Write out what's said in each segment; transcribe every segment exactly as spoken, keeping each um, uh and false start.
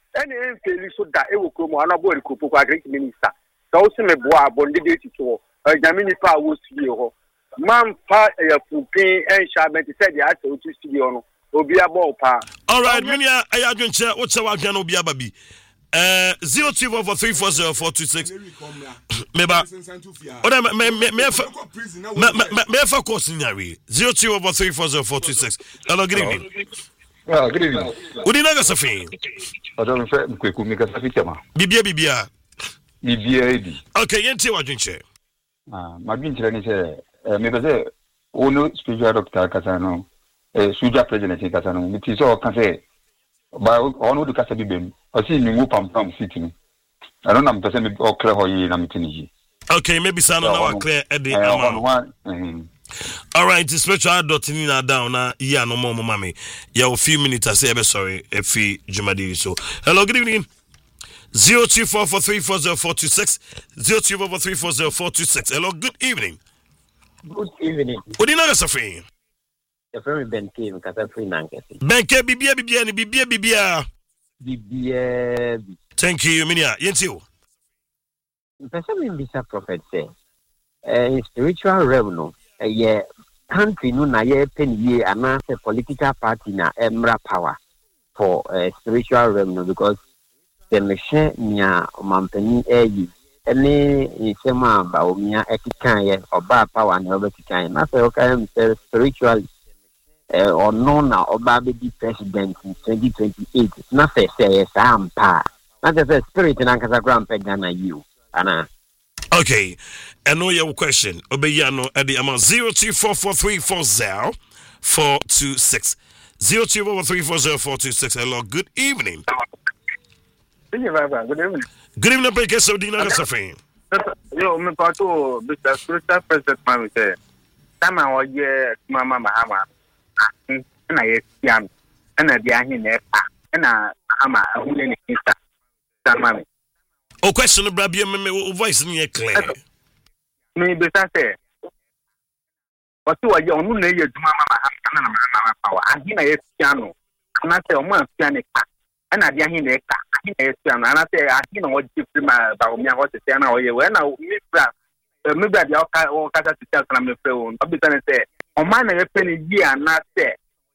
any fairly so that it will come on a body could put a great minister. Those me bois bonded to a Yamini power was you. Man, part a Fukin and Shaban said the actual to see on Obia Bopa. All right, Minia, I don't share what's our Gano Biababi. Uh, zero two four four three four zero four two six. Meba. Oda me me me fa me me fa course nyari. Zero two four three four zero four two six. Hello, good evening. Ah, good evening. Udi naga safi. Oda me fa mkweku mi ka safi chama. Bibia bibia. Bibia edi. Okay, yenti wa dwinche. Ah, ma dwinche ni se me be se ono spiritual doctor kasano. Eh, suja president kasano. Mi ti so kan se ba ono du kasa bibem. I see you move pam pam sitting. I don't know if I'm all clear how you are. Okay, maybe sound now clear at the amount. All right, it's special dot in down now. Yeah, no more, mommy. Yeah, a few minutes. I say, sorry, a fee, Jumadi. So, hello, good evening. Zero two four four three four zero four two six. Zero two four four three four zero four two six. Hello, good evening. Good evening. What do you know, Safi? The very Ben K. Free Nankasi. Ben K. Bibia, Bibia, Bibia, Bibia. Bibia. Thank you, Minia. Yentio. Person in Bisa Prophet say, uh, spiritual revenue, uh, yeah, country no na ye pen ye announce a political party na emra power for uh, spiritual revenue because the machine nya mampani eyi any insema ba omia etikan ye oba power na obetikan na say okay spiritual uh, or no na oba be the president in twenty twenty-eight na say say sampa na say spirit na kasa grandpa Ghana you ana. Okay, I know your question. Obeyano at the amount zero two four four three four zero four two six. Zero two four four three four zero four two six. Hello, good evening. Good evening. Good evening, Peke Sodina Safin. Yo, me pato, Mister Spiritual President Mami say, Tama wa ye Mama Mahama. And I yam, and I be a hin and I am a woman in Mami. O question of Brabia, me voice in your clear. Me be say, what you are young, no, you Mama power. I hear a piano, and I say, oh, my piano, and I hear a piano, and I say, I hear what you my about me, what to say, and I when I meet that, maybe the all cut to tell from the phone. I'll be going to say, oh, man, a penny year, and not say,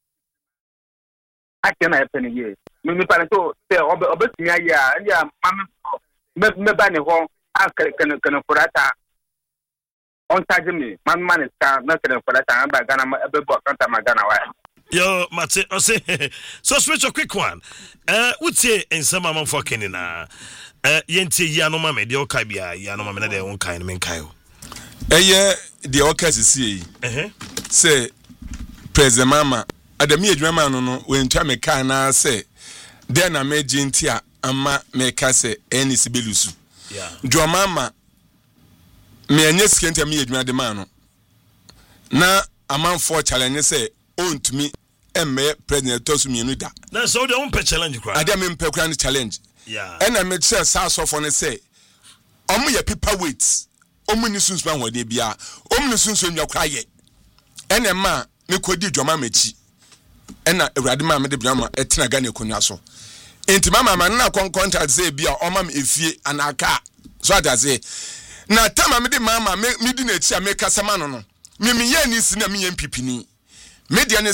I can have penny years. Me, Panato, say, oh, but yeah, yeah, Mamma. Me me bani ho an kan kan furata on charge me man man is can na kan furata ba Ghana be bo kan ta Ghana wa yo mate I say so switch a quick one uh utie ensama man for kenina uh yenti ya no mama de o kai bia ya no mama na de won kai no men kai o eye de o kai sisi eh say president mama adami adwuma no no we ntwa me kai na say de na me jintia ama me kase eni sibelusu yeah jo mama me anya skenta me edwuma de ma no na amanfo challenge say ontumi emme president tosu mienu da na so de on pe challenge kra ade me mpe kra ni challenge yeah ena me say sa so for ne say omo ye paper weights omo ni sunsu an hode bia omo ni sunsu nwa kra ye ena ma me kodi jo mama chi ena ewrade ma me de brama etena Ghana konwa so enti mama man na kon contact say bia o mam efie anaka so that say na tama me de mama me di na chi ameka sama no no me me ye ni si na me ye mpipini me dia